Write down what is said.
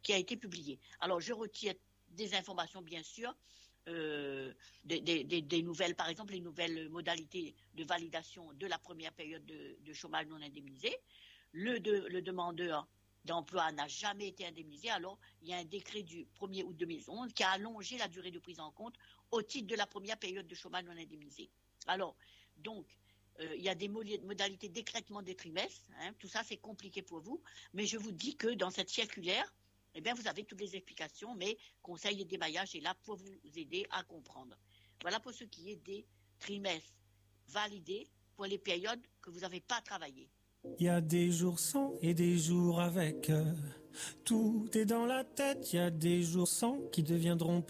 qui a été publié. Alors, je retire des informations, bien sûr, des nouvelles, par exemple, les nouvelles modalités de validation de la première période de chômage non indemnisé. Le demandeur d'emploi n'a jamais été indemnisé. Alors, il y a un décret du 1er août 2011 qui a allongé la durée de prise en compte au titre de la première période de chômage non indemnisé. Alors, donc, il y a des modalités d'écrêtement des trimestres. Tout ça, c'est compliqué pour vous. Mais je vous dis que dans cette circulaire, eh bien, vous avez toutes les explications, mais Conseil et démaillage est là pour vous aider à comprendre. Voilà pour ce qui est des trimestres validés pour les périodes que vous n'avez pas travaillé. Il y a des jours sans et des jours avec. Tout est dans la tête, il y a des jours sans qui deviendront